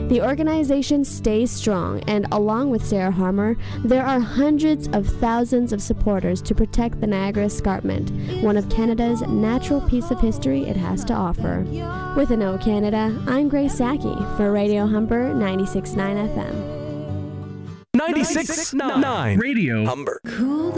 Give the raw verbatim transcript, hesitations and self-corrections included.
The organization stays strong, and along with Sarah Harmer, there are hundreds of thousands of supporters to protect the Niagara Escarpment, one of Canada's natural piece of history it has to offer. With an O Canada, I'm Grace Saki for Radio Humber ninety-six point nine F M. ninety-six point nine Radio Humber. Cool